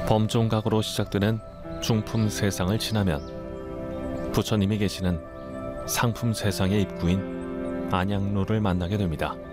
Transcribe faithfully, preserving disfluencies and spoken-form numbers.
범종각으로 시작되는 중품 세상을 지나면 부처님이 계시는 상품 세상의 입구인 안양로를 만나게 됩니다.